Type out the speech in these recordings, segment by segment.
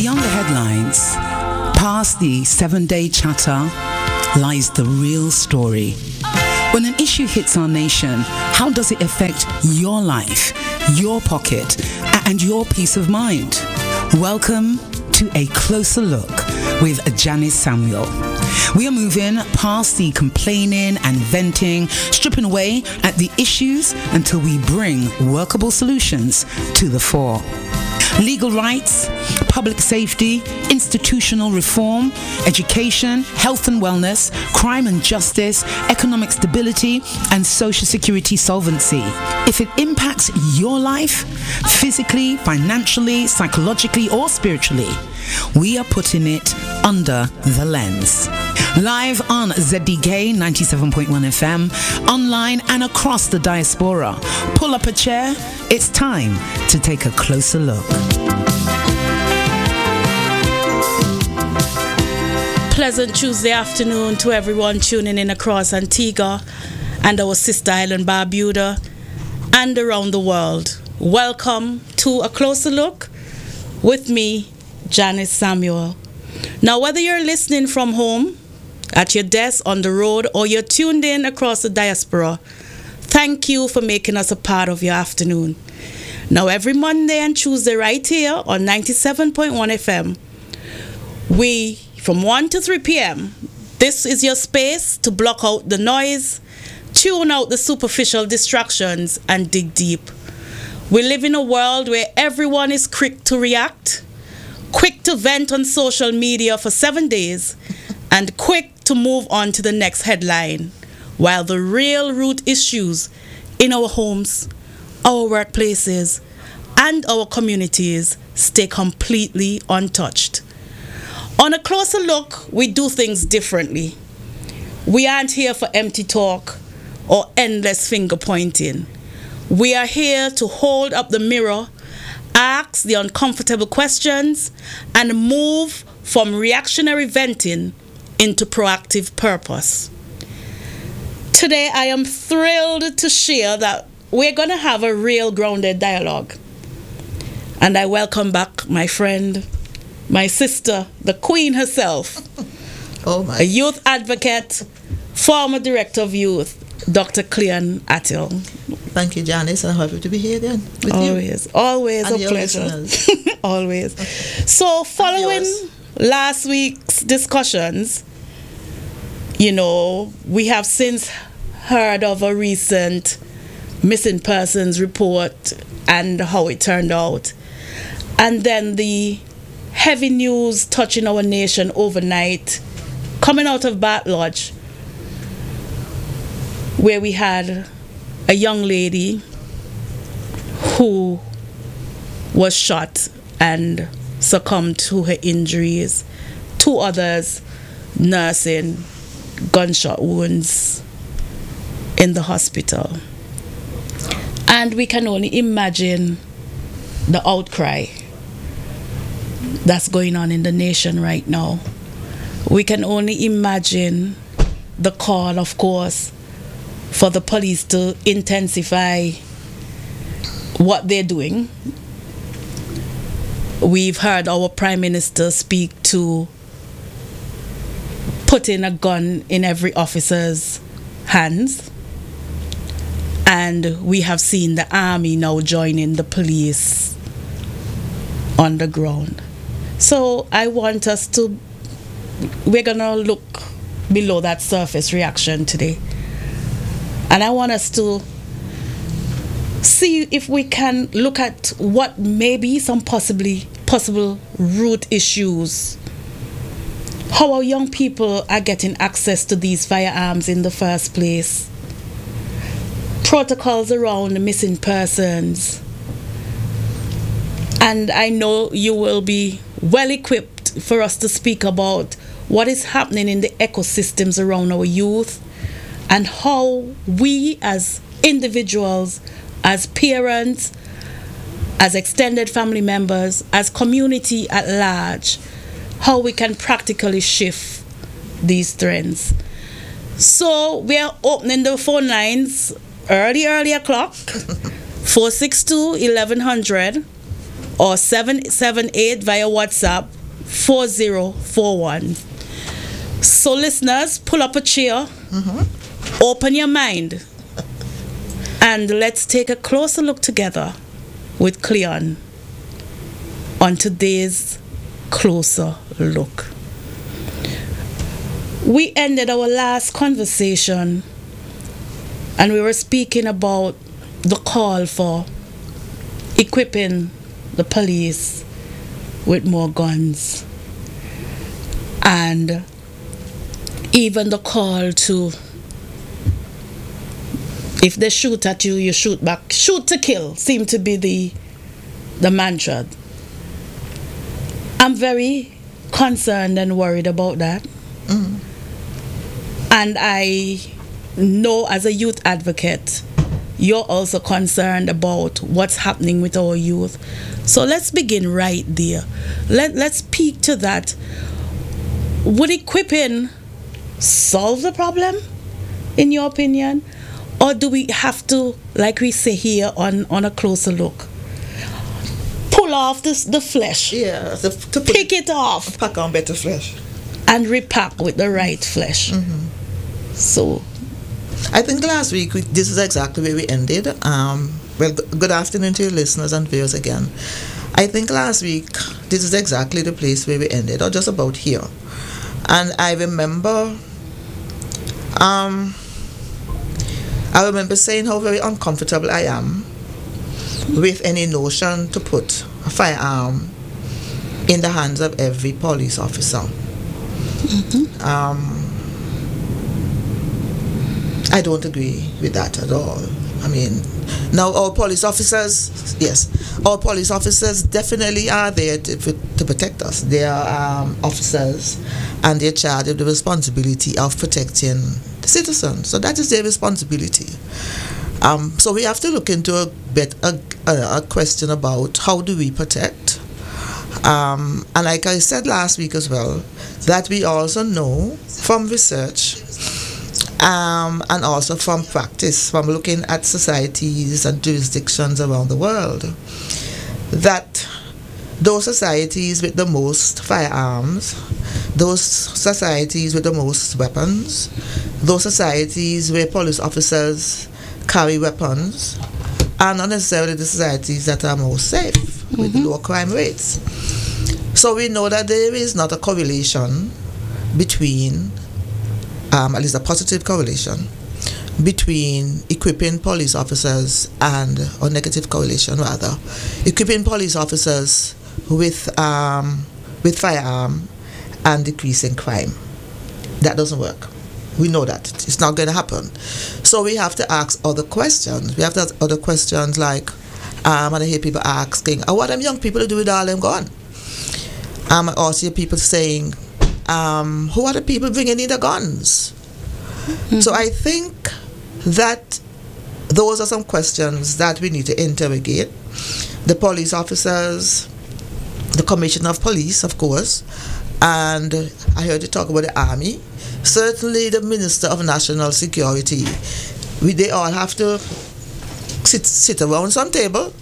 Beyond the headlines, past the 7-day chatter, lies the real story. When an issue hits our nation, how does it affect your life, your pocket, and your peace of mind? Welcome to A Closer Look with Janice Samuel. We are moving past the complaining and venting, stripping away at the issues until we bring workable solutions to the fore. Legal rights, public safety, institutional reform, education, health and wellness, crime and justice, economic stability, and social security solvency. If it impacts your life, physically, financially, psychologically, or spiritually, we are putting it under the lens. Live on ZDK 97.1 FM, online and across the diaspora. Pull up a chair, it's time to take a closer look. Pleasant Tuesday afternoon to everyone tuning in across Antigua and our sister island Barbuda and around the world. Welcome to A Closer Look with me, Janice Samuel. Now, whether you're listening from home, at your desk, on the road, or you're tuned in across the diaspora, thank you for making us a part of your afternoon. Now, every Monday and Tuesday right here on 97.1 FM, we, from 1 to 3 p.m., this is your space to block out the noise, tune out the superficial distractions, and dig deep. We live in a world where everyone is quick to react, quick to vent on social media for 7 days, and quick to move on to the next headline, while the real root issues in our homes, our workplaces, and our communities stay completely untouched. On A Closer Look, we do things differently. We aren't here for empty talk or endless finger pointing. We are here to hold up the mirror, ask the uncomfortable questions, and move from reactionary venting into proactive purpose. Today, I am thrilled to share that we're going to have a real grounded dialogue. And I welcome back my friend, my sister, the queen herself, a youth advocate, former director of youth, Dr. Cleon Attil. Thank you, Janice. I'm happy to be here then with you. Always and a pleasure. Always. Okay. So following last week's discussions, we have since heard of a recent missing persons report and how it turned out. And then the heavy news touching our nation overnight, coming out of Bat Lodge, where we had a young lady who was shot and succumbed to her injuries. 2 others nursing gunshot wounds in the hospital. And we can only imagine the outcry that's going on in the nation right now. We can only imagine the call, of course, for the police to intensify what they're doing. We've heard our Prime Minister speak to putting a gun in every officer's hands. And we have seen the army now joining the police on the ground. So I want us to, we're going to look below that surface reaction today. And I want us to see if we can look at what may be some possible root issues. How our young people are getting access to these firearms in the first place. Protocols around missing persons. And I know you will be well equipped for us to speak about what is happening in the ecosystems around our youth and how we as individuals, as parents, as extended family members, as community at large, how we can practically shift these trends. So we are opening the phone lines early o'clock, 462-1100. or 778 via WhatsApp 4041. So listeners, pull up a chair, open your mind, and let's take a closer look together with Cleon on today's Closer Look. We ended our last conversation and we were speaking about the call for equipping the police with more guns, and even the call to, if they shoot at you, you shoot back. Shoot to kill seemed to be the mantra. I'm very concerned and worried about that. And I know as a youth advocate, you're also concerned about what's happening with our youth. So let's begin right there. Let's speak to that. Would equipping solve the problem, in your opinion? Or do we have to, like we say here on a closer look, pull off the flesh? Yeah, to pick it off. Pack on better flesh. And repack with the right flesh. So I think last week this is exactly where we ended. Well, good afternoon to your listeners and viewers again. I think last week this is exactly the place where we ended, or just about here. And I remember saying how very uncomfortable I am with any notion to put a firearm in the hands of every police officer. I don't agree with that at all. I mean, now our police officers definitely are there to protect us. They are officers, and they're charged with the responsibility of protecting the citizens. So that is their responsibility. So we have to look into a question about how do we protect. And like I said last week as well, that we also know from research and also from practice, from looking at societies and jurisdictions around the world, that those societies with the most firearms, those societies with the most weapons, those societies where police officers carry weapons, are not necessarily the societies that are most safe with lower crime rates. So we know that there is not a correlation between, at least a positive correlation, between equipping police officers or negative correlation rather, equipping police officers with firearm and decreasing crime. That doesn't work. We know that. It's not going to happen. So we have to ask other questions. We have to ask other questions like, and I hear people asking, what them young people do with all them gone? I also hear people saying, who are the people bringing in the guns? So I think that those are some questions that we need to interrogate. The police officers, the commissioner of police, of course, and I heard you talk about the army. Certainly the Minister of National Security. They all have to sit around some table.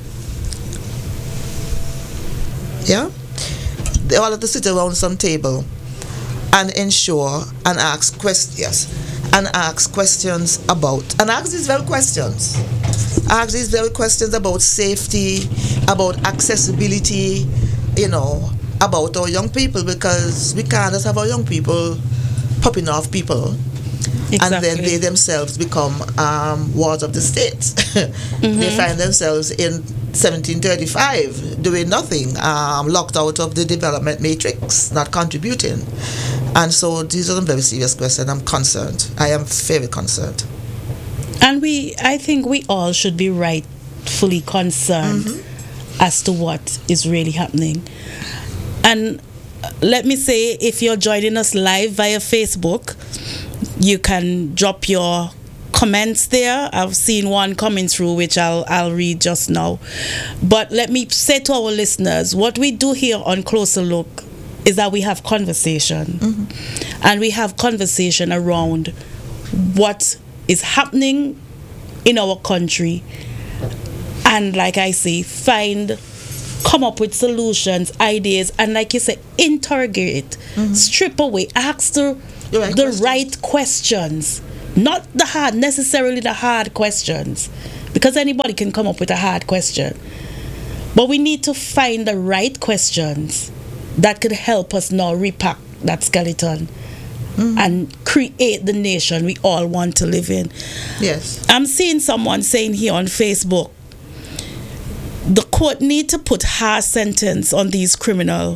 Yeah? They all have to sit around some table and ensure and ask questions. And ask questions about, and ask these very questions. Ask these very questions about safety, about accessibility, about our young people, because we can't just have our young people popping off people. Exactly. And then they themselves become wards of the state. They find themselves in 1735 doing nothing, locked out of the development matrix, not contributing. And so these are some very serious questions. I'm concerned. I am very concerned. And I think we all should be rightfully concerned as to what is really happening. And let me say, if you're joining us live via Facebook, you can drop your comments there. I've seen one coming through which I'll read just now. But let me say to our listeners, what we do here on Closer Look is that we have conversation. And we have conversation around what is happening in our country. And like I say, find come up with solutions, ideas, and like you said, interrogate, strip away, ask the right questions. Not necessarily the hard questions, because anybody can come up with a hard question. But we need to find the right questions that could help us now repack that skeleton and create the nation we all want to live in. Yes. I'm seeing someone saying here on Facebook, the court need to put harsh sentence on these criminals.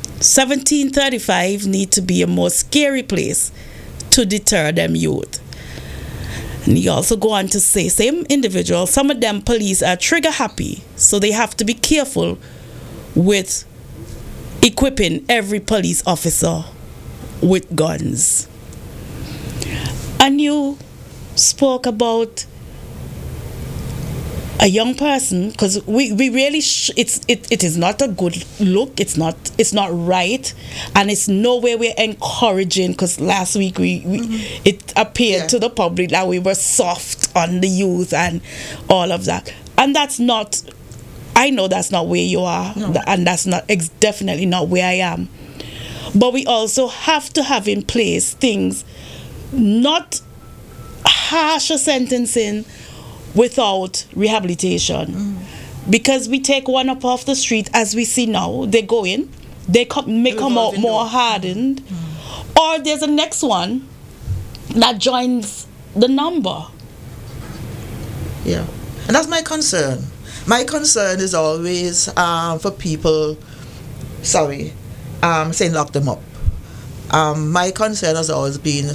1735 need to be a more scary place to deter them youth. And he also go on to say, same individual, some of them police are trigger happy, so they have to be careful with equipping every police officer with guns. And you spoke about a young person, because we really it is not a good look. It's not right, and it's no way we're encouraging, because last week it appeared to the public that we were soft on the youth and all of that, and that's not. I know that's not where you are, and that's not definitely not where I am. But we also have to have in place things, not harsher sentencing without rehabilitation. Because we take one up off the street, as we see now, they go in, they may come out more hardened, or there's a next one that joins the number. Yeah, and that's my concern. My concern is always for people, saying lock them up. My concern has always been,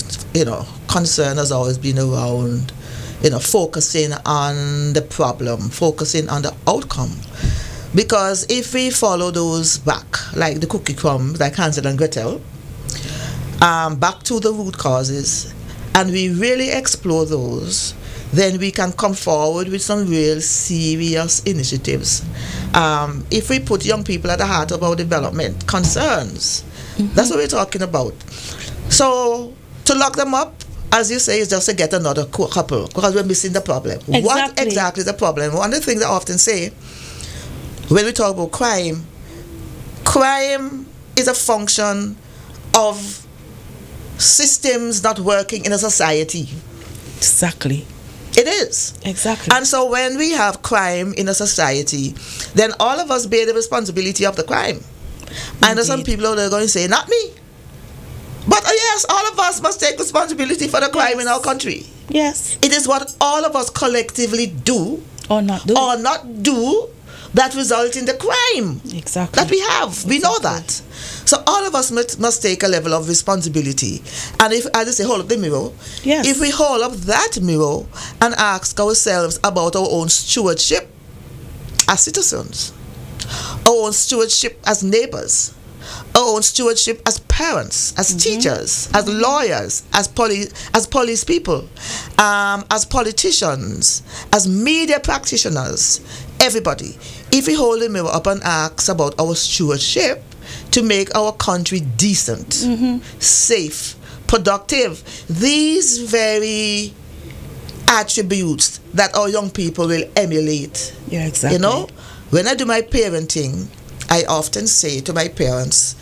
around, focusing on the problem, focusing on the outcome. Because if we follow those back, like the cookie crumbs, like Hansel and Gretel, back to the root causes, and we really explore those, then we can come forward with some real serious initiatives. If we put young people at the heart of our development concerns, that's what we're talking about. So to lock them up, as you say, is just to get another couple, because we're missing the problem. Exactly. What exactly is the problem? One of the things I often say when we talk about crime is a function of systems not working in a society. Exactly. It is. Exactly. And so when we have crime in a society, then all of us bear the responsibility of the crime. Indeed. And there's some people out there going to say, not me. But yes, all of us must take responsibility for the crime in our country. Yes. It is what all of us collectively do or not do that result in the crime that we have. We know that. So all of us must take a level of responsibility. And if, as I say, hold up the mirror, if we hold up that mirror and ask ourselves about our own stewardship as citizens, our own stewardship as neighbors, our own stewardship as parents, as teachers, as lawyers, as police people, as politicians, as media practitioners, everybody. If we hold the mirror up and ask about our stewardship to make our country decent, safe, productive, these very attributes that our young people will emulate. Yeah, exactly. When I do my parenting, I often say to my parents,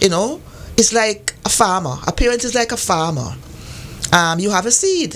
it's like a farmer. A parent is like a farmer. You have a seed.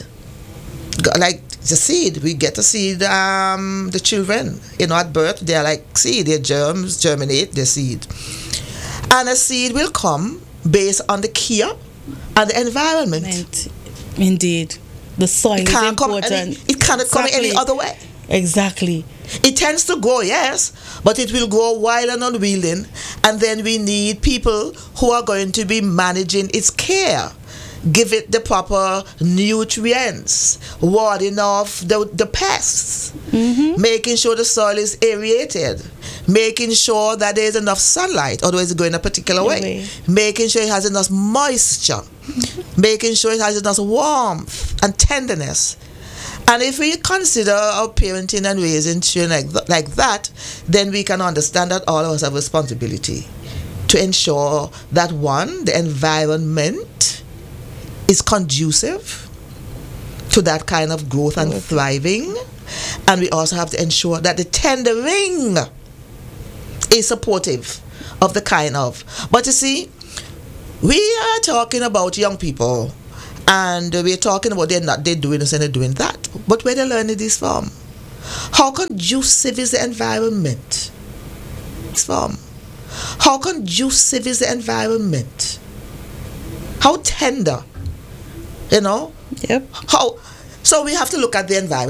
Like the seed, we get to see the children. At birth, they're like seed. Their germs germinate, their seed. And a seed will come based on the care and the environment. Indeed. The soil is important. It cannot come any other way. Exactly. It tends to grow, yes, but it will grow wild and unwielding, and then we need people who are going to be managing its care, give it the proper nutrients, warding off the pests, making sure the soil is aerated, making sure that there is enough sunlight, otherwise it's going a particular way, making sure it has enough moisture, making sure it has enough warmth and tenderness. And if we consider our parenting and raising children like that, then we can understand that all of us have a responsibility to ensure that, one, the environment is conducive to that kind of growth and thriving. And we also have to ensure that the tendering is supportive of the kind of. But you see, we are talking about young people, and we're talking about they're doing this and they're doing that. But where they're learning this from? How conducive is the environment? How conducive is the environment? How tender, you know? Yep. So we have to look at the environment.